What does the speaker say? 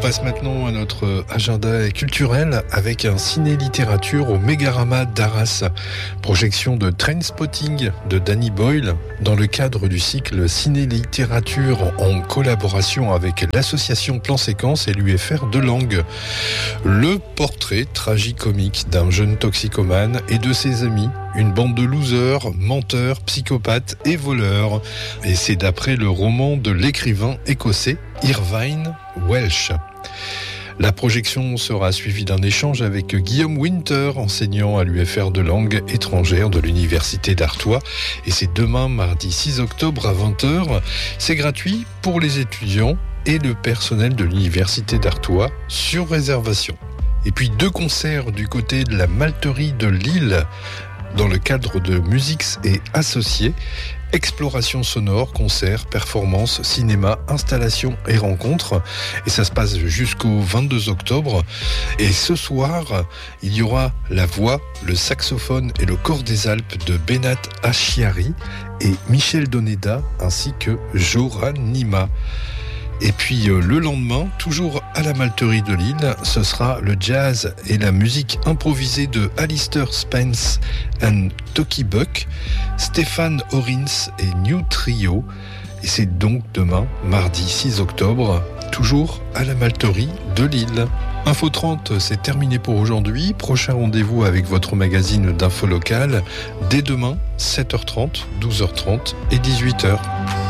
passe maintenant à notre agenda culturel avec un ciné-littérature au Mégarama d'Arras. Projection de Trainspotting de Danny Boyle dans le cadre du cycle ciné-littérature en collaboration avec l'association Plan Séquence et l'UFR de Langue. Le portrait tragicomique d'un jeune toxicomane et de ses amis, une bande de losers, menteurs, psychopathes et voleurs. Et c'est d'après le roman de l'écrivain écossais Irvine Welsh. La projection sera suivie d'un échange avec Guillaume Winter, enseignant à l'UFR de langue étrangère de l'Université d'Artois. Et c'est demain, mardi 6 octobre à 20h. C'est gratuit pour les étudiants et le personnel de l'Université d'Artois sur réservation. Et puis 2 concerts du côté de la Malterie de Lille dans le cadre de Musiques et Associés. Exploration sonore, concerts, performances, cinéma, installations et rencontres. Et ça se passe jusqu'au 22 octobre. Et ce soir, il y aura la voix, le saxophone et le chor des Alpes de Benat Achiari et Michel Doneda ainsi que Joran Nima. Et puis le lendemain, toujours à la Malterie de Lille, ce sera le jazz et la musique improvisée de Alistair Spence and Toki Buck, Stéphane Orins et New Trio. Et c'est donc demain, mardi 6 octobre, toujours à la Malterie de Lille. Info 30, c'est terminé pour aujourd'hui. Prochain rendez-vous avec votre magazine d'info locale dès demain, 7h30, 12h30 et 18h.